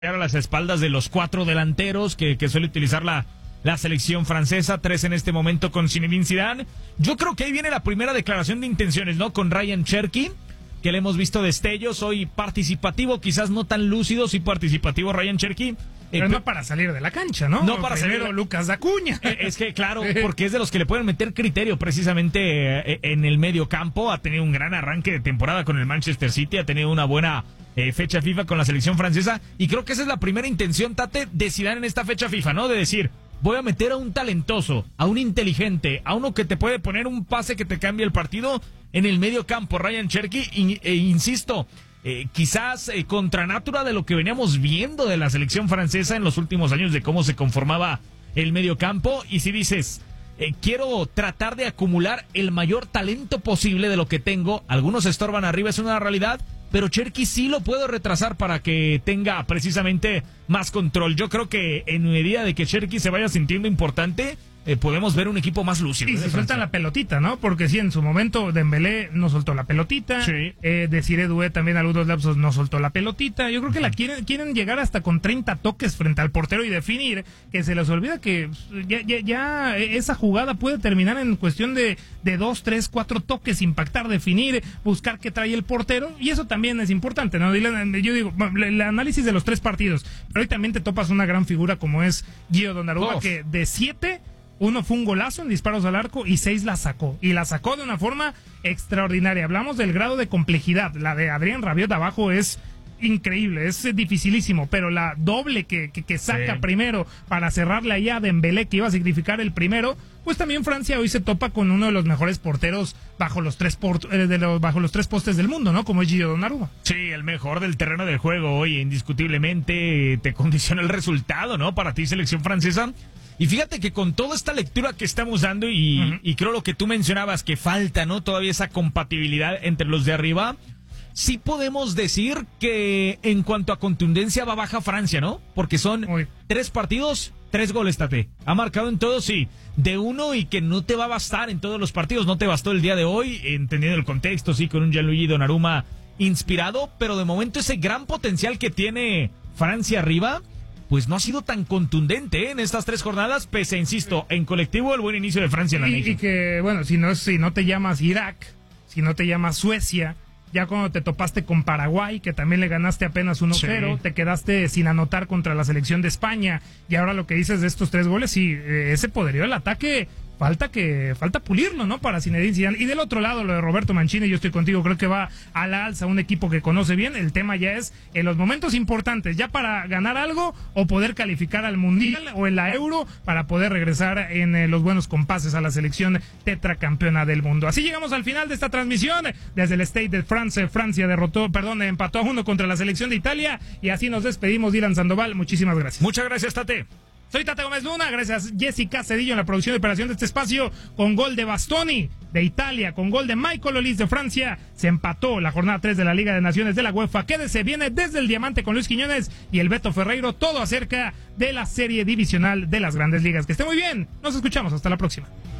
a las espaldas de los 4 delanteros que suele utilizar la selección francesa, 3 en este momento con Zinedine Zidane. Yo creo que ahí viene la primera declaración de intenciones, ¿no? Con Ryan Cherki, que le hemos visto destellos, hoy participativo, quizás no tan lúcido, sí participativo Ryan Cherki. Pero no para salir de la cancha, ¿no? No para salir. Lucas Acuña. Es que, claro, porque es de los que le pueden meter criterio precisamente en el medio campo. Ha tenido un gran arranque de temporada con el Manchester City, ha tenido una buena fecha FIFA con la selección francesa. Y creo que esa es la primera intención, Tate, de Zidane en esta fecha FIFA, ¿no? De decir, voy a meter a un talentoso, a un inteligente, a uno que te puede poner un pase que te cambie el partido en el medio campo, Ryan Cherki, insisto, quizás contra natura de lo que veníamos viendo de la selección francesa en los últimos años, de cómo se conformaba el medio campo. Y si dices, quiero tratar de acumular el mayor talento posible de lo que tengo, algunos estorban arriba, es una realidad, pero Cherki sí lo puedo retrasar para que tenga precisamente más control. Yo creo que en medida de que Cherki se vaya sintiendo importante, podemos ver un equipo más lúcido. Y si sueltan la pelotita, ¿no? Porque sí, en su momento Dembélé no soltó la pelotita. Sí. Desiré Doué también algunos lapsos no soltó la pelotita. Yo creo que la quieren llegar hasta con 30 toques frente al portero y definir, que se les olvida que ya esa jugada puede terminar en cuestión de 2, 3, 4 toques, impactar, definir, buscar qué trae el portero. Y eso también es importante, ¿no? Yo digo, el análisis de los 3 partidos, pero hoy también te topas una gran figura como es Gio Donnarumma, que de 7... 1 fue un golazo en disparos al arco y 6 la sacó. Y la sacó de una forma extraordinaria. Hablamos del grado de complejidad. La de Adrien Rabiot abajo es increíble, es dificilísimo. Pero la doble que saca primero para cerrarle allá a Dembélé, que iba a significar el primero, pues también Francia hoy se topa con uno de los mejores porteros bajo los 3 postes del mundo, ¿no? Como es Gio Donnarumma. Sí, el mejor del terreno del juego hoy, indiscutiblemente te condiciona el resultado, ¿no? Para ti, selección francesa. Y fíjate que con toda esta lectura que estamos dando y creo lo que tú mencionabas, que falta, ¿no? Todavía esa compatibilidad entre los de arriba, sí podemos decir que en cuanto a contundencia va baja Francia, ¿no? Porque son 3 partidos, 3 goles, Tate. Ha marcado en todos, sí, de 1 y que no te va a bastar en todos los partidos. No te bastó el día de hoy, entendiendo el contexto, sí, con un Gianluigi Donnarumma inspirado, pero de momento ese gran potencial que tiene Francia arriba, pues no ha sido tan contundente en estas 3 jornadas, pese, insisto, en colectivo el buen inicio de Francia en la Nations. Y que, bueno, si no te llamas Irak, si no te llamas Suecia, ya cuando te topaste con Paraguay, que también le ganaste apenas 1-0, te quedaste sin anotar contra la selección de España, y ahora lo que dices de estos 3 goles, sí, ese poderío del ataque falta pulirlo, ¿no? Para Zinedine Zidane. Y del otro lado, lo de Roberto Mancini, yo estoy contigo, creo que va a la alza, un equipo que conoce bien. El tema ya es en los momentos importantes, ya para ganar algo o poder calificar al Mundial o en la Euro para poder regresar en los buenos compases a la selección tetracampeona del mundo. Así llegamos al final de esta transmisión desde el Stade de France. Francia empató a 1 contra la selección de Italia, y así nos despedimos. Dylan Sandoval, muchísimas gracias. Muchas gracias, Tate. Soy Tate Gómez Luna, gracias Jessica Cedillo en la producción y operación de este espacio, con gol de Bastoni de Italia, con gol de Michael Olise de Francia. Se empató la jornada 3 de la Liga de Naciones de la UEFA. Quédese, viene desde el Diamante con Luis Quiñones y el Beto Ferreiro, todo acerca de la serie divisional de las Grandes Ligas. Que esté muy bien, nos escuchamos, hasta la próxima.